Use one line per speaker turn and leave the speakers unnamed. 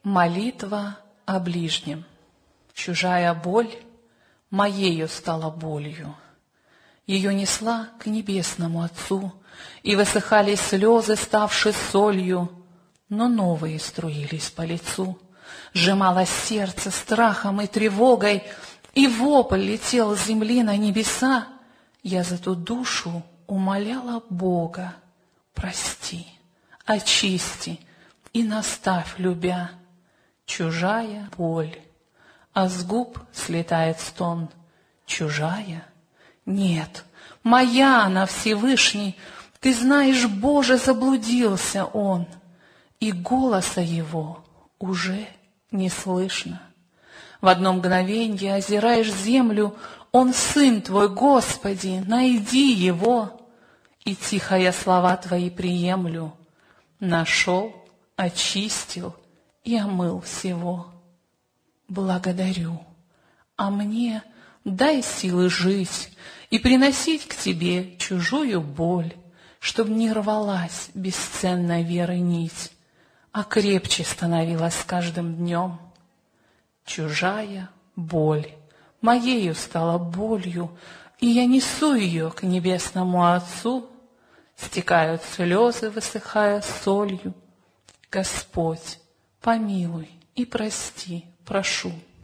Молитва о ближнем. Чужая боль моею стала болью. Ее несла к небесному Отцу, и высыхали слезы, ставшие солью, но новые струились по лицу. Сжималось сердце страхом и тревогой, и вопль летел с земли на небеса. Я за ту душу умоляла Бога: прости, очисти и наставь, любя. Чужая боль, а с губ слетает стон. Чужая? Нет, моя она, Всевышний. Ты знаешь, Боже, заблудился он, и голоса его уже не слышно. В одно мгновенье озираешь землю, он сын твой, Господи, найди его. И тихо я слова твои приемлю. Нашел, очистил и омыл всего. Благодарю, а мне дай силы жить и приносить к тебе чужую боль, чтоб не рвалась бесценной веры нить, а крепче становилась с каждым днем. Чужая боль моею стала болью, и я несу ее к небесному Отцу. Стекают слезы, высыхая солью. Господь, помилуй и прости, прошу.